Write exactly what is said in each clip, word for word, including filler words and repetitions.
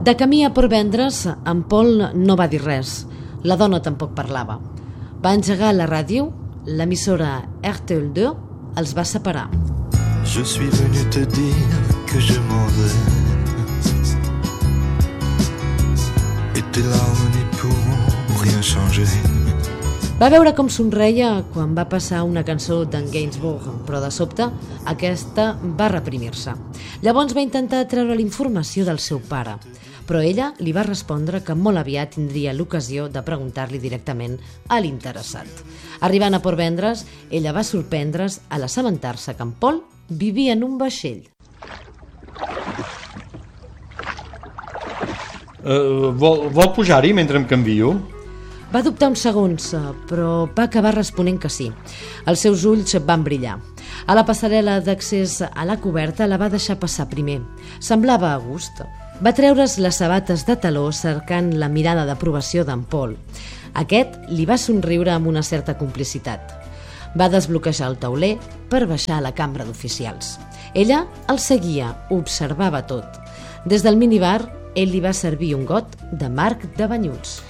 De camí a Port-Vendres, en Paul no va dir res. La dona tampoc parlava. Va engegar la ràdio, l'emissora R T L deux els va separar. Je suis venu te dire que je m'en vais et tes larmes n'y pourront rien changer. Va veure com somreia quan va passar una cançó d'en Gainsbourg, però de sobte aquesta va reprimir-se. Llavors va intentar treure la informació del seu pare, però ella li va respondre que molt aviat tindria l'ocasió de preguntar-li directament a l'interessat. Arribant a Port-Vendres, ella va sorprendre's a l'assabentar-se que en Paul vivia en un vaixell. Uh, vol, vol pujar-hi mentre em canvio? Va dubtar uns segons, però va acabar responent que sí. Els seus ulls van brillar. A la passarel·la d'accés a la coberta la va deixar passar primer. Semblava a gust. Va treure's les sabates de taló cercant la mirada d'aprovació d'en Paul. Aquest li va somriure amb una certa complicitat. Va desbloquejar el tauler per baixar a la cambra d'oficials. Ella el seguia, observava tot. Des del minibar, ell li va servir un got de marc de banyuts.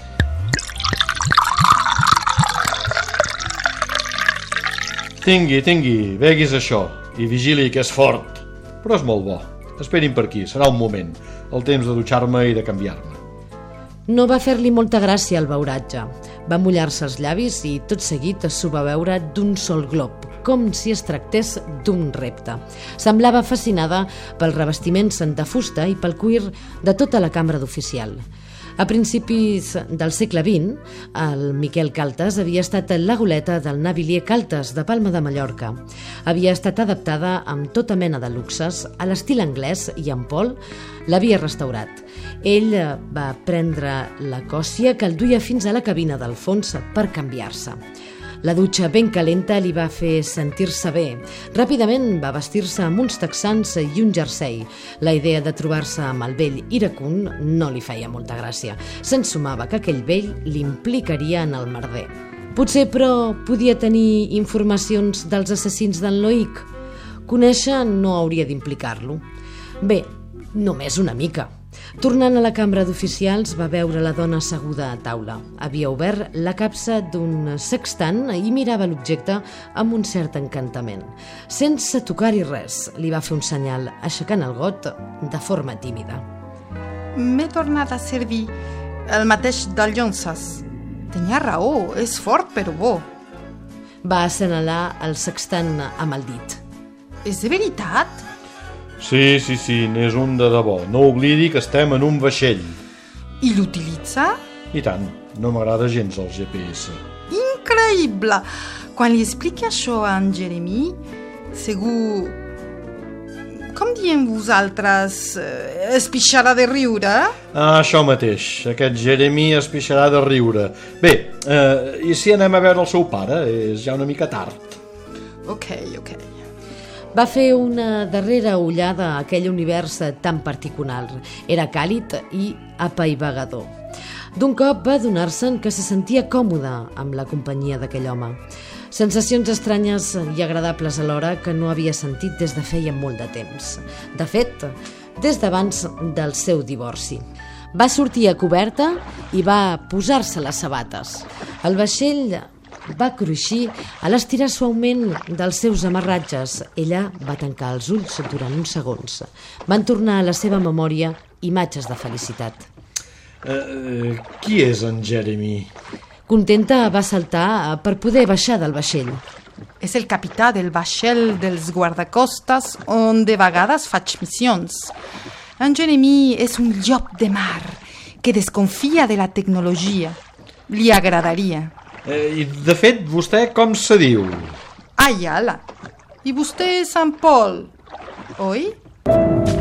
Tingui, tingui, beguis això i vigili que és fort, però és molt bo. Esperin per aquí, serà un moment, el temps de dutxar-me i de canviar-me. No va fer-li molta gràcia el beuratge. Va mullar-se els llavis i tot seguit s'ho va veure d'un sol glob, com si es tractés d'un repte. Semblava fascinada pels revestiments de fusta i pel cuir de tota la cambra d'oficial. A principis del segle vint, el Miquel Caltes havia estat la goleta del navilier Caltes de Palma de Mallorca. Havia estat adaptada amb tota mena de luxes a l'estil anglès i en Paul l'havia restaurat. Ell va prendre la còssia que el duia fins a la cabina del fons per canviar-se. La dutxa ben calenta li va fer sentir-se bé. Ràpidament va vestir-se amb uns texans i un jersei. La idea de trobar-se amb el vell iracund no li feia molta gràcia. S'ensumava que aquell vell l'implicaria en el merder. Potser, però, podia tenir informacions dels assassins d'en Loïc. Conèixer no hauria d'implicar-lo. Bé, només una mica. Tornant a la cambra d'oficials, va veure la dona asseguda a taula. Havia obert la capsa d'un sextant i mirava l'objecte amb un cert encantament. Sense tocar-hi res, li va fer un senyal, aixecant el got de forma tímida. M'he tornat a servir el mateix del Llonses. Tenia raó, és fort però bo. Va assenyalar el sextant amb el dit. És de veritat? Sí, sí, sí, n'és un de debò. No oblidi que estem en un vaixell. I l'utilitza? I tant, no m'agrada gens el G P S. Increïble! Quan li expliqui això a en Jeremy, segur... Com diem vosaltres? Es pixarà de riure? Ah, això mateix, aquest Jeremy es pixarà de riure. Bé, eh, i si anem a veure el seu pare? És ja una mica tard. Ok, ok. Va fer una darrera ullada a aquell univers tan particular. Era càlid i apaivagador. D'un cop va adonar-se'n que se sentia còmode amb la companyia d'aquell home. Sensacions estranyes i agradables alhora que no havia sentit des de feia molt de temps. De fet, des d'abans del seu divorci. Va sortir a coberta i va posar-se les sabates. El vaixell va cruixir a l'estirar suaument dels seus amarratges. Ella va tancar els ulls durant uns segons. Van tornar a la seva memòria imatges de felicitat. Uh, qui és en Jeremy? Contenta, va saltar per poder baixar del vaixell. És el capità del vaixell dels guardacostes on de vegades faig missions. En Jeremy és un llop de mar que desconfia de la tecnologia. Li agradaria. Eh, I, de fet, vostè com se diu? Ai, ala. I vostè és en Paul, oi?